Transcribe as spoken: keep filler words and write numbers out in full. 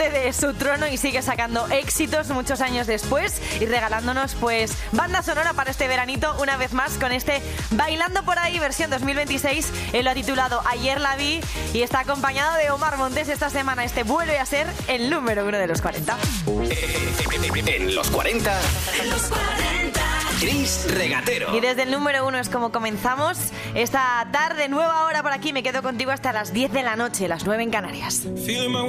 cede su trono y sigue sacando éxitos muchos años después y regalándonos pues banda sonora para este veranito una vez más con este Bailando por ahí versión dos mil veintiséis. Él lo ha titulado Ayer la vi y está acompañado de Omar Montes. Esta semana este vuelve a ser el número uno de los cuarenta. En los cuarenta, en los cuarenta, Chris Regatero. Y desde el número uno es como comenzamos esta tarde, nueva hora por aquí. Me quedo contigo hasta las diez de la noche, las nueve en Canarias.